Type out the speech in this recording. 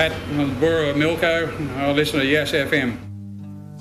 Pratt, the borough of Milco. I listen to Yes FM.